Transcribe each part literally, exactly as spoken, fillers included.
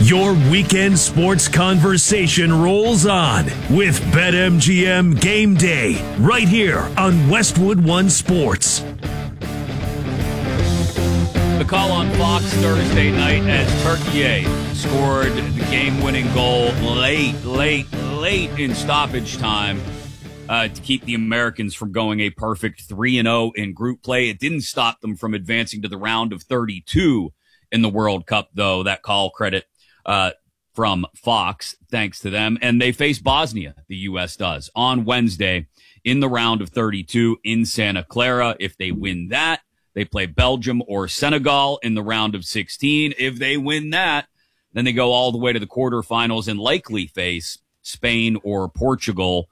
Your weekend sports conversation rolls on with BetMGM Game Day right here on Westwood One Sports. The call on Fox Thursday night as Turkey scored the game-winning goal late, late, late in stoppage time uh, to keep the Americans from going a perfect three and oh in group play. It didn't stop them from advancing to the round of thirty-two in the World Cup, though. That call credit uh, from Fox, thanks to them. And they face Bosnia, the U S does, on Wednesday in the round of thirty-two in Santa Clara. If they win that, they play Belgium or Senegal in the round of sixteen. If they win that, then they go all the way to the quarterfinals and likely face Spain or Portugal,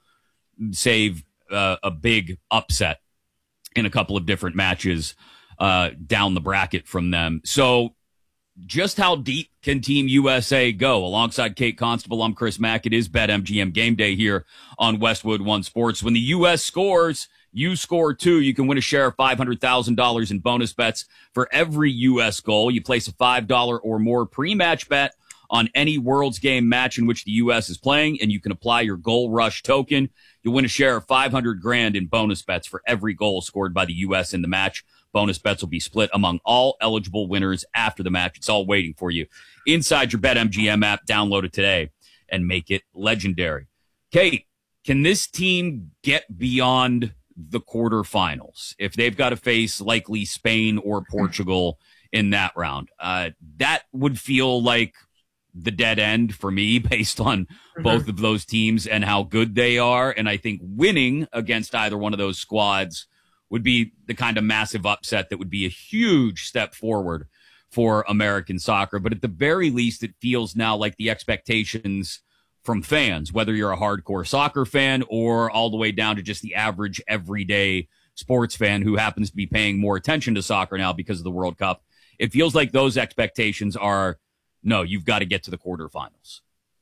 save uh, a big upset in a couple of different matches uh, down the bracket from them. So just how deep can Team U S A go? Alongside Kate Constable, I'm Chris Mack. It is BetMGM Game Day here on Westwood One Sports. When the U S scores, you score too. You can win a share of five hundred thousand dollars in bonus bets for every U S goal. You place a five dollars or more pre-match bet on any World's Game match in which the U S is playing, and you can apply your Goal Rush token. You'll win a share of five hundred grand in bonus bets for every goal scored by the U S in the match. Bonus bets will be split among all eligible winners after the match. It's all waiting for you inside your BetMGM app. Download it today and make it legendary. Kate, can this team get beyond the quarterfinals if they've got to face likely Spain or Portugal in that round? Uh, that would feel like the dead end for me based on mm-hmm. both of those teams and how good they are. And I think winning against either one of those squads would be the kind of massive upset that would be a huge step forward for American soccer. But at the very least, it feels now like the expectations from fans, whether you're a hardcore soccer fan or all the way down to just the average everyday sports fan who happens to be paying more attention to soccer now because of the World Cup, it feels like those expectations are, no, you've got to get to the quarterfinals.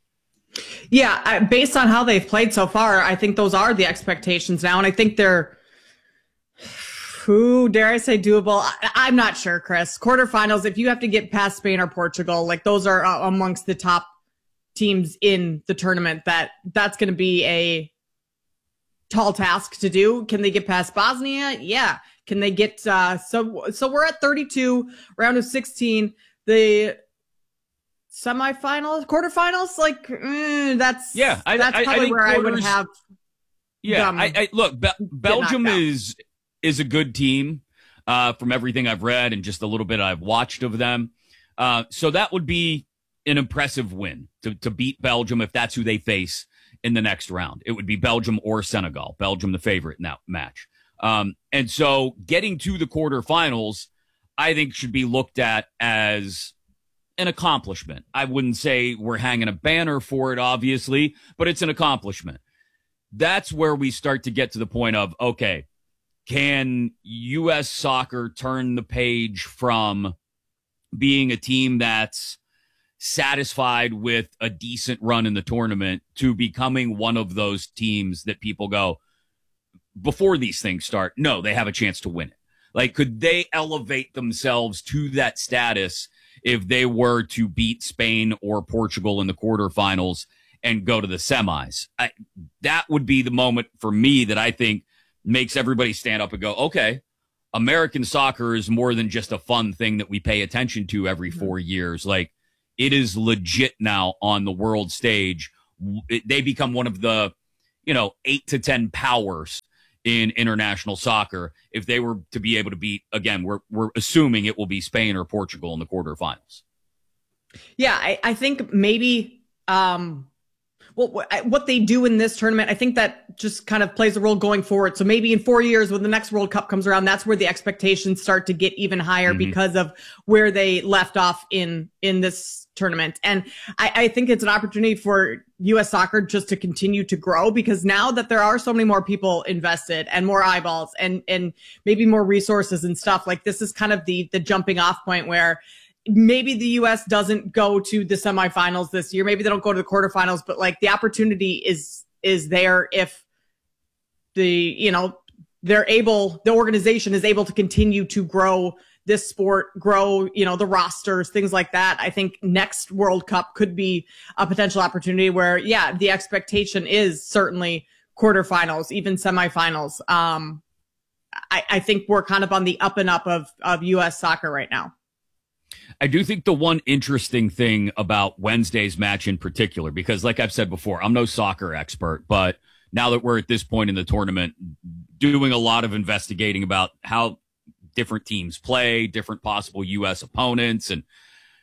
Yeah, I, based on how they've played so far, I think those are the expectations now. And I think they're, who dare I say doable? I, I'm not sure, Chris. Quarterfinals, if you have to get past Spain or Portugal, like those are uh, amongst the top teams in the tournament, that that's going to be a tall task to do. Can they get past Bosnia? Yeah. Can they get, uh, so, so we're at thirty-two, round of sixteen, the semifinals, quarterfinals, like, mm, that's, yeah, I, that's I, probably I where I would have. Yeah. Um, I, I look, Be- Belgium is, is a good team, uh, from everything I've read and just a little bit I've watched of them. Uh, so that would be an impressive win to, to beat Belgium if that's who they face in the next round. It would be Belgium or Senegal. Belgium the favorite in that match. Um, and so getting to the quarterfinals, I think should be looked at as an accomplishment. I wouldn't say we're hanging a banner for it, obviously, but it's an accomplishment. That's where we start to get to the point of, okay, can U S soccer turn the page from being a team that's satisfied with a decent run in the tournament to becoming one of those teams that people go, before these things start, no, they have a chance to win it. Like, could they elevate themselves to that status if they were to beat Spain or Portugal in the quarterfinals and go to the semis? I, that would be the moment for me that I think makes everybody stand up and go, okay, American soccer is more than just a fun thing that we pay attention to every four years. Like, it is legit now on the world stage. They become one of the, you know, eight to ten powers in international soccer if they were to be able to beat, again, we're we're assuming it will be Spain or Portugal in the quarterfinals. Yeah, I, I think maybe um, well, what they do in this tournament, I think that just kind of plays a role going forward. So maybe in four years when the next World Cup comes around, that's where the expectations start to get even higher mm-hmm. because of where they left off in in this tournament. And I, I think it's an opportunity for U S soccer just to continue to grow, because now that there are so many more people invested and more eyeballs and and maybe more resources and stuff, like this is kind of the the jumping off point where maybe the U S doesn't go to the semifinals this year. Maybe they don't go to the quarterfinals, but like the opportunity is, is there if the, you know, they're able, the organization is able to continue to grow this sport, grow, you know, the rosters, things like that. I think next World Cup could be a potential opportunity where, yeah, the expectation is certainly quarterfinals, even semifinals. Um, I, I think we're kind of on the up and up of, of U S soccer right now. I do think the one interesting thing about Wednesday's match in particular, because like I've said before, I'm no soccer expert, but now that we're at this point in the tournament, doing a lot of investigating about how different teams play, different possible U S opponents, and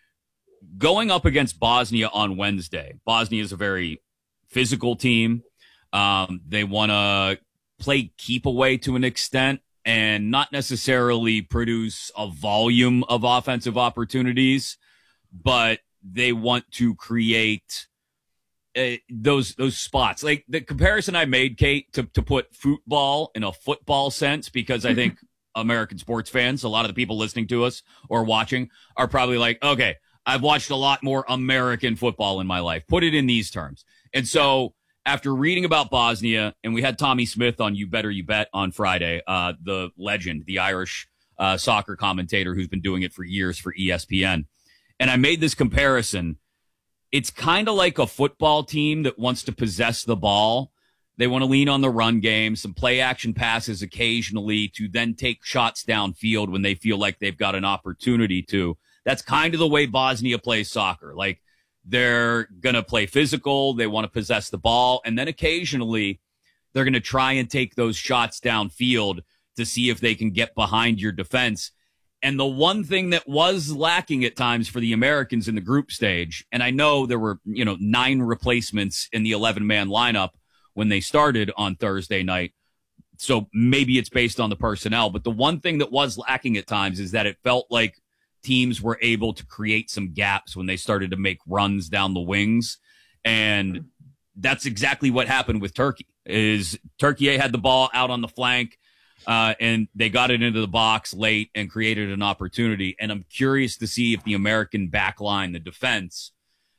going up against Bosnia on Wednesday. Bosnia is a very physical team. Um, they want to play keep away to an extent and not necessarily produce a volume of offensive opportunities, but they want to create uh, those those spots. Like the comparison I made, Kate, to, to put football in a football sense, because I think American sports fans, a lot of the people listening to us or watching, are probably like, okay, I've watched a lot more American football in my life. Put it in these terms. And so after reading about Bosnia, and we had Tommy Smith on You Better You Bet on Friday, uh, the legend, the Irish uh, soccer commentator who's been doing it for years for E S P N. And I made this comparison. It's kind of like a football team that wants to possess the ball. They want to lean on the run game, some play action passes occasionally to then take shots downfield when they feel like they've got an opportunity to. That's kind of the way Bosnia plays soccer. Like, they're going to play physical. They want to possess the ball. And then occasionally they're going to try and take those shots downfield to see if they can get behind your defense. And the one thing that was lacking at times for the Americans in the group stage, and I know there were, you know, nine replacements in the eleven man lineup when they started on Thursday night. So maybe it's based on the personnel, but the one thing that was lacking at times is that it felt like teams were able to create some gaps when they started to make runs down the wings. And that's exactly what happened with Turkey. Is Turkey had the ball out on the flank, uh, and they got it into the box late and created an opportunity. And I'm curious to see if the American back line, the defense,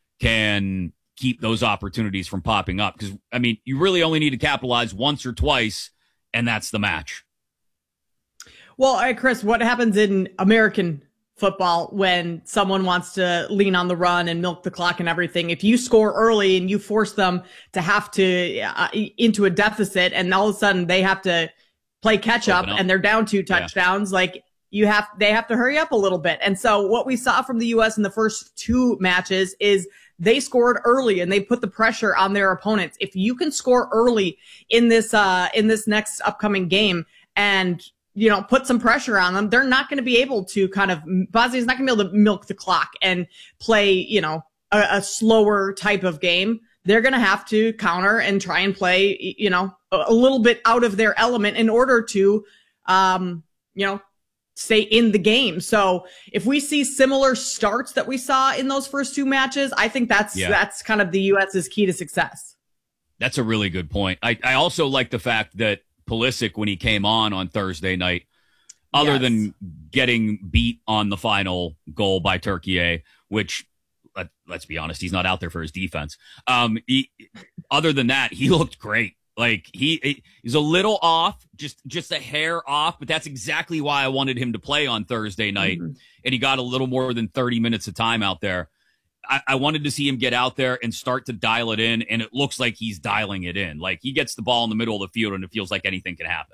can keep those opportunities from popping up. Because, I mean, you really only need to capitalize once or twice, and that's the match. Well, uh, Chris, what happens in American football when someone wants to lean on the run and milk the clock and everything? If you score early and you force them to have to uh, into a deficit, and all of a sudden they have to play catch up, up and they're down two touchdowns, yeah. like you have, they have to hurry up a little bit. And so what we saw from the U S in the first two matches is they scored early and they put the pressure on their opponents. If you can score early in this, uh, in this next upcoming game and, you know, put some pressure on them, they're not going to be able to kind of, Bosnia's not going to be able to milk the clock and play, you know, a, a slower type of game. They're going to have to counter and try and play, you know, a, a little bit out of their element in order to, um, you know, stay in the game. So if we see similar starts that we saw in those first two matches, I think that's, yeah. that's kind of the U S's key to success. That's a really good point. I, I also like the fact that Pulisic, when he came on on Thursday night, other yes. than getting beat on the final goal by Turkey, which, let, let's be honest, he's not out there for his defense. Um, he, other than that, he looked great. Like he, he's a little off, just, just a hair off, but that's exactly why I wanted him to play on Thursday night. Mm-hmm. And he got a little more than thirty minutes of time out there. I, I wanted to see him get out there and start to dial it in, and it looks like he's dialing it in. Like, he gets the ball in the middle of the field, and it feels like anything can happen.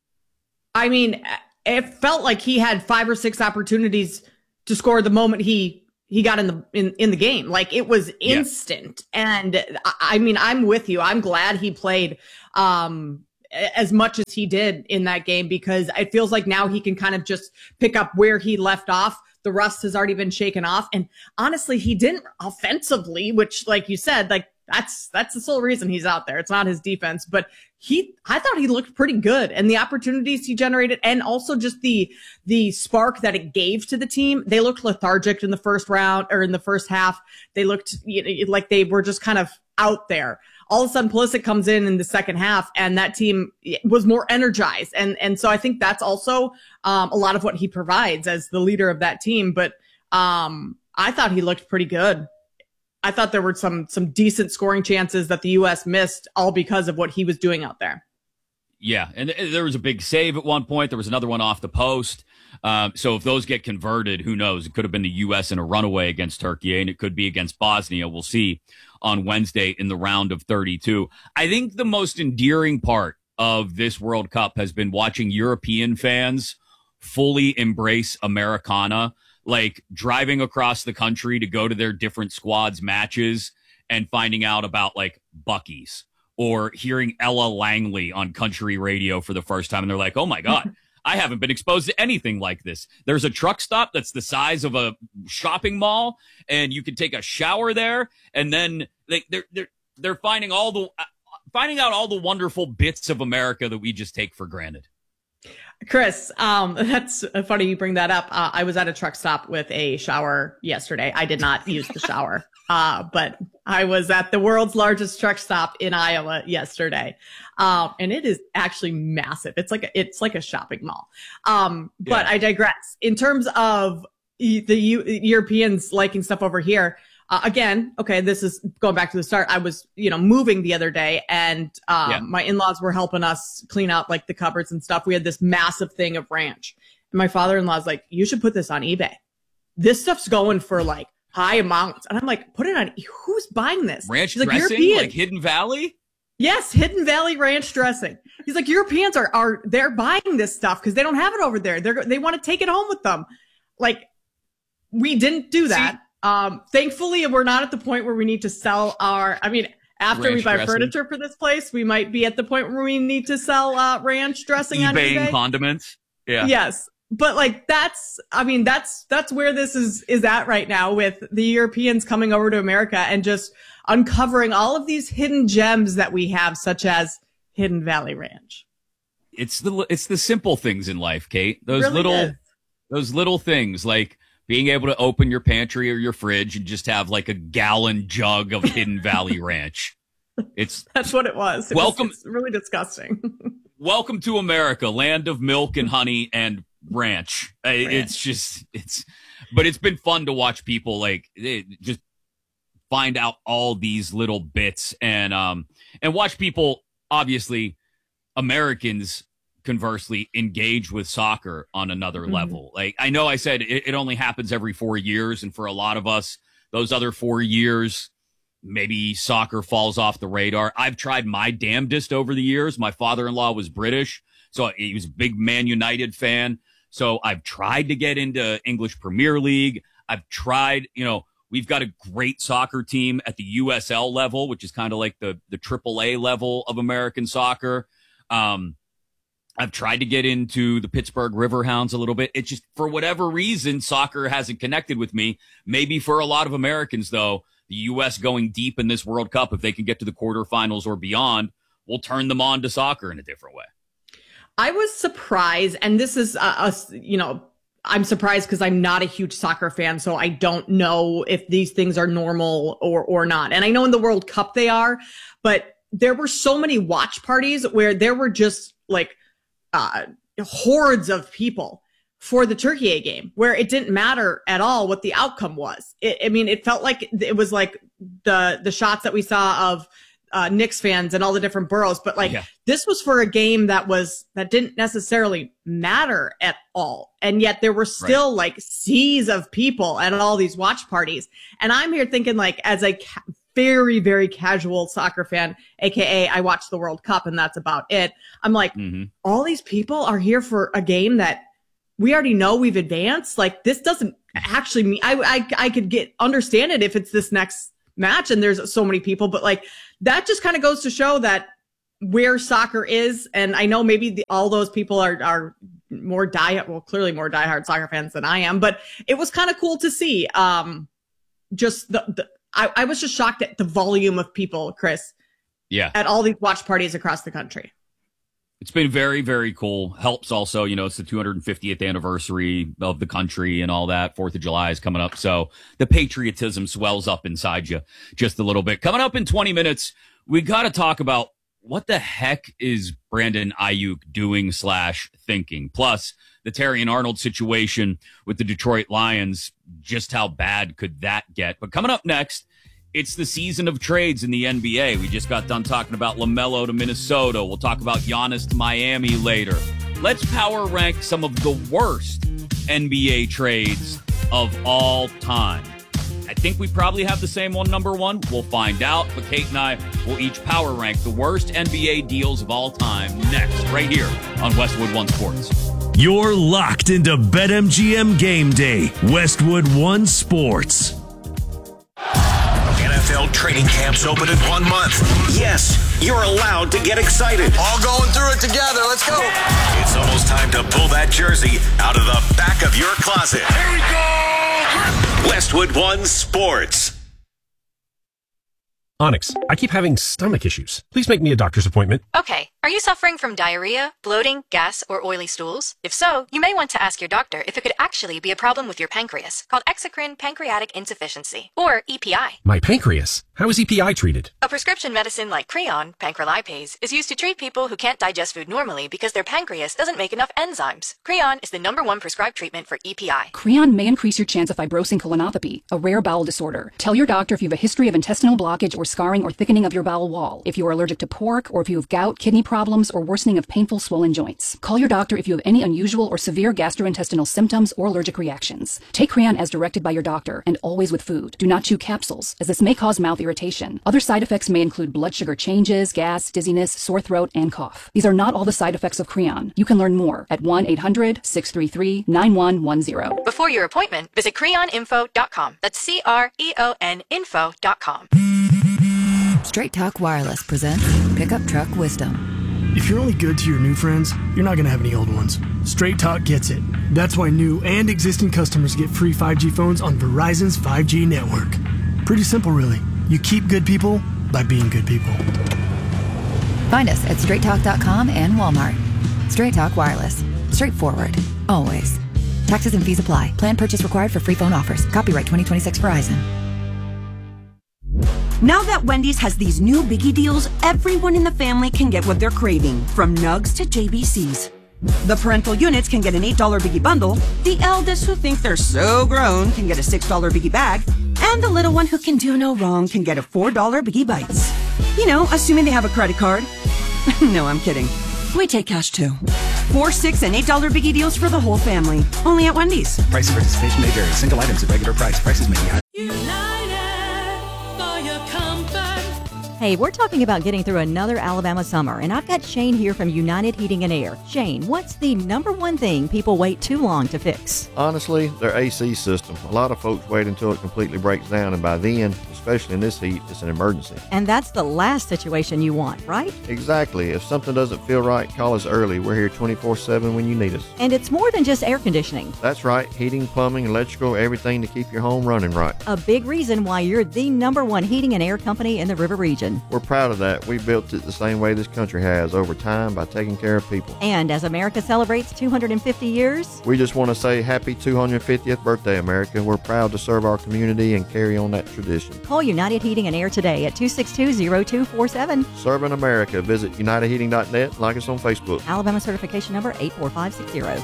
I mean, it felt like he had five or six opportunities to score the moment he he got in the in, in the game. Like, it was instant. Yeah. And I, I mean, I'm with you. I'm glad he played um, as much as he did in that game, because it feels like now he can kind of just pick up where he left off. The rust has already been shaken off. And honestly, he didn't offensively, which, like you said, like that's, that's the sole reason he's out there. It's not his defense, but he, I thought he looked pretty good, and the opportunities he generated, and also just the, the spark that it gave to the team. They looked lethargic in the first round or in the first half. They looked, you know, like they were just kind of out there. All of a sudden, Pulisic comes in in the second half, and that team was more energized. And, and so I think that's also, um, a lot of what he provides as the leader of that team. But, um, I thought he looked pretty good. I thought there were some, some decent scoring chances that the U S missed, all because of what he was doing out there. Yeah. And there was a big save at one point. There was another one off the post. Um, so if those get converted, who knows? It could have been the U S in a runaway against Turkey, and it could be against Bosnia. We'll see on Wednesday in the round of thirty-two. I think the most endearing part of this World Cup has been watching European fans fully embrace Americana, like driving across the country to go to their different squads matches and finding out about like Buc-ee's or hearing Ella Langley on country radio for the first time. And they're like, oh my God, I haven't been exposed to anything like this. There's a truck stop that's the size of a shopping mall, and you can take a shower there. And then they, they're, they're, they're finding all the, uh, finding out all the wonderful bits of America that we just take for granted. Chris, um, that's funny you bring that up. Uh, I was at a truck stop with a shower yesterday. I did not use the shower, uh, but I was at the world's largest truck stop in Iowa yesterday. Um, and it is actually massive. It's like, a, it's like a shopping mall. Um, but yeah. I digress. In terms of the U- Europeans liking stuff over here, Uh, again, okay, this is going back to the start. I was, you know, moving the other day, and um, yeah. my in-laws were helping us clean out like the cupboards and stuff. We had this massive thing of ranch, and my father-in-law's like, "You should put this on eBay. This stuff's going for like high amounts." And I'm like, "Put it on. Who's buying this?" Ranch He's like, dressing, European. like Hidden Valley. Yes, Hidden Valley ranch dressing. He's like, Europeans are are they're buying this stuff because they don't have it over there. They're they want to take it home with them. Like, we didn't do that. See, Um, thankfully, we're not at the point where we need to sell our, I mean, after ranch we buy dressing. furniture for this place, we might be at the point where we need to sell uh, ranch dressing eBay on eBay. And condiments. Yeah. Yes. But like, that's, I mean, that's, that's where this is, is at right now, with the Europeans coming over to America and just uncovering all of these hidden gems that we have, such as Hidden Valley Ranch. It's the, it's the simple things in life, Kate. Those really little, is. those little things like being able to open your pantry or your fridge and just have like a gallon jug of Hidden Valley Ranch. It's that's what it was. It welcome. Was, it's really disgusting. Welcome to America, land of milk and honey and ranch. ranch. It's just, it's, but it's been fun to watch people like just find out all these little bits and, um, and watch people, obviously Americans, conversely, engage with soccer on another mm-hmm. level. Like, I know I said it, it only happens every four years. And for a lot of us, those other four years, maybe soccer falls off the radar. I've tried my damnedest over the years. My father-in-law was British, so he was a big Man United fan. So I've tried to get into English Premier League. I've tried, you know, we've got a great soccer team at the U S L level, which is kind of like the, the triple A level of American soccer. Um, I've tried to get into the Pittsburgh Riverhounds a little bit. It's just, for whatever reason, soccer hasn't connected with me. Maybe for a lot of Americans, though, the U S going deep in this World Cup, if they can get to the quarterfinals or beyond, will turn them on to soccer in a different way. I was surprised, and this is, uh, a, you know, I'm surprised because I'm not a huge soccer fan, so I don't know if these things are normal or, or not. And I know in the World Cup they are, but there were so many watch parties where there were just like, Uh, hordes of people for the Turkey game, where it didn't matter at all what the outcome was. It, I mean, it felt like it was like the the shots that we saw of uh, Knicks fans and all the different boroughs, but like yeah. this was for a game that was that didn't necessarily matter at all, and yet there were still right. like seas of people at all these watch parties. And I'm here thinking, like, as a ca- very, very casual soccer fan, A K A I watch the World Cup and that's about it. I'm like, mm-hmm. all these people are here for a game that we already know we've advanced. Like, this doesn't actually mean, I, I, I could get, understand it if it's this next match and there's so many people, but like, that just kind of goes to show that where soccer is. And I know maybe the, all those people are, are more die, well, clearly more diehard soccer fans than I am, but it was kind of cool to see, um, just the, the I, I was just shocked at the volume of people, Chris. Yeah. At all these watch parties across the country. It's been very, very cool. Helps also, you know, it's the two hundred fiftieth anniversary of the country and all that. Fourth of July is coming up. So the patriotism swells up inside you just a little bit. Coming up in twenty minutes, we got to talk about what the heck is Brandon Ayuk doing slash thinking? Plus, the Terrion Arnold situation with the Detroit Lions, just how bad could that get? But coming up next, it's the season of trades in the N B A. We just got done talking about LaMelo to Minnesota. We'll talk about Giannis to Miami later. Let's power rank some of the worst N B A trades of all time. I think we probably have the same one, number one. We'll find out, but Kate and I will each power rank the worst N B A deals of all time next, right here on Westwood One Sports. You're locked into BetMGM Game Day, Westwood One Sports. N F L training camps open in one month. Yes, you're allowed to get excited. All going through it together. Let's go. It's almost time to pull that jersey out of the back of your closet. Here we go. Westwood One Sports. Onyx, I keep having stomach issues. Please make me a doctor's appointment. Okay. Are you suffering from diarrhea, bloating, gas, or oily stools? If so, you may want to ask your doctor if it could actually be a problem with your pancreas, called exocrine pancreatic insufficiency, or E P I. My pancreas? How is E P I treated? A prescription medicine like Creon, pancrelipase, is used to treat people who can't digest food normally because their pancreas doesn't make enough enzymes. Creon is the number one prescribed treatment for E P I. Creon may increase your chance of fibrosing colonopathy, a rare bowel disorder. Tell your doctor if you have a history of intestinal blockage or scarring or thickening of your bowel wall, if you are allergic to pork, or if you have gout, kidney problems, or worsening of painful swollen joints. Call your doctor if you have any unusual or severe gastrointestinal symptoms or allergic reactions. Take Creon as directed by your doctor, and always with food. Do not chew capsules, as this may cause mouth irritation. Other side effects may include blood sugar changes, gas, dizziness, sore throat, and cough. These are not all the side effects of Creon. You can learn more at one eight hundred, six three three, nine one one zero. Before your appointment, visit creon info dot com. That's C R E O N info dot com. Straight Talk Wireless presents Pickup Truck Wisdom. If you're only good to your new friends, you're not going to have any old ones. Straight Talk gets it. That's why new and existing customers get free five G phones on Verizon's five G network. Pretty simple, really. You keep good people by being good people. Find us at straight talk dot com and Walmart. Straight Talk Wireless. Straightforward. Always. Taxes and fees apply. Plan purchase required for free phone offers. Copyright twenty twenty-six Verizon. Now that Wendy's has these new biggie deals, everyone in the family can get what they're craving, from nugs to J B Cs. The parental units can get an eight dollar biggie bundle, the eldest who think they're so grown can get a six dollar biggie bag, and the little one who can do no wrong can get a four dollar biggie bites. You know, assuming they have a credit card. No, I'm kidding. We take cash too. Four, six, and eight dollar biggie deals for the whole family. Only at Wendy's. Price of participation may vary. Single items at regular price. Prices may be higher. Hey, we're talking about getting through another Alabama summer, and I've got Shane here from United Heating and Air. Shane, what's the number one thing people wait too long to fix? Honestly, their A C system. A lot of folks wait until it completely breaks down, and by then, especially in this heat, it's an emergency. And that's the last situation you want, right? Exactly. If something doesn't feel right, call us early. We're here twenty-four seven when you need us. And it's more than just air conditioning. That's right. Heating, plumbing, electrical, everything to keep your home running right. A big reason why you're the number one heating and air company in the River region. We're proud of that. We built it the same way this country has, over time, by taking care of people. And as America celebrates two hundred fifty years, we just want to say happy two hundred fiftieth birthday, America. We're proud to serve our community and carry on that tradition. Call United Heating and Air today at two six two, zero two four seven. Serving America. Visit united heating dot net. Like us on Facebook. Alabama certification number eight four five six zero.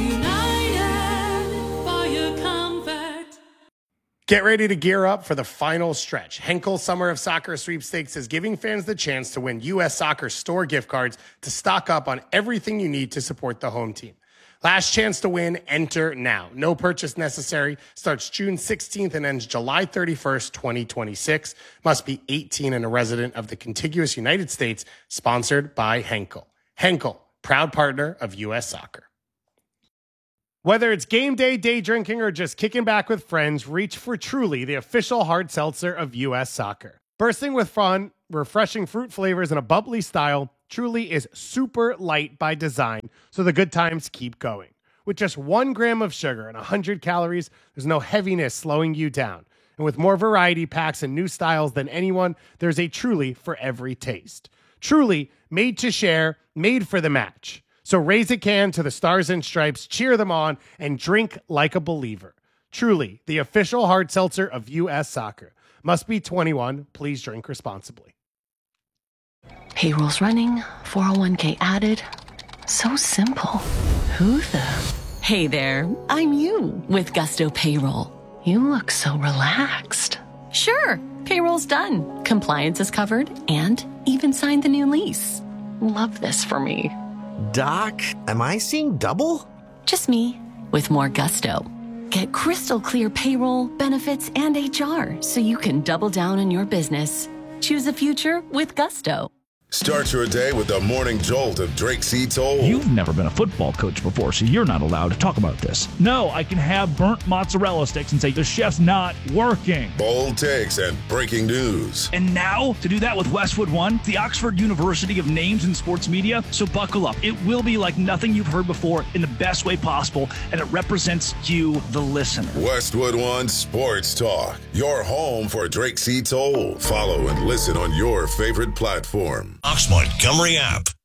Get ready to gear up for the final stretch. Henkel Summer of Soccer Sweepstakes is giving fans the chance to win U S Soccer store gift cards to stock up on everything you need to support the home team. Last chance to win, enter now. No purchase necessary. Starts June sixteenth and ends July thirty-first, twenty twenty-six. Must be eighteen and a resident of the contiguous United States. Sponsored by Henkel. Henkel, proud partner of U S Soccer. Whether it's game day, day drinking, or just kicking back with friends, reach for Truly, the official hard seltzer of U S Soccer. Bursting with fun, refreshing fruit flavors, and a bubbly style, Truly is super light by design, so the good times keep going. With just one gram of sugar and one hundred calories, there's no heaviness slowing you down. And with more variety packs and new styles than anyone, there's a Truly for every taste. Truly, made to share, made for the match. So raise a can to the Stars and Stripes, cheer them on, and drink like a believer. Truly, the official hard seltzer of U S Soccer. Must be twenty-one. Please drink responsibly. Payroll's running, four oh one k added. So simple. Who the? Hey there, I'm you with Gusto Payroll. You look so relaxed. Sure, payroll's done. Compliance is covered and even signed the new lease. Love this for me. Doc, am I seeing double? Just me. with more gusto. Get crystal clear payroll, benefits, and H R so you can double down on your business. Choose a future with gusto. Start your day with the morning jolt of Drake C. Toll. You've never been a football coach before, so you're not allowed to talk about this. No, I can have burnt mozzarella sticks and say the chef's not working. Bold takes and breaking news. And now, to do that with Westwood One, the Oxford University of Names in Sports Media. So buckle up. It will be like nothing you've heard before in the best way possible, and it represents you, the listener. Westwood One Sports Talk, your home for Drake C. Toll. Follow and listen on your favorite platform. Ox Montgomery app.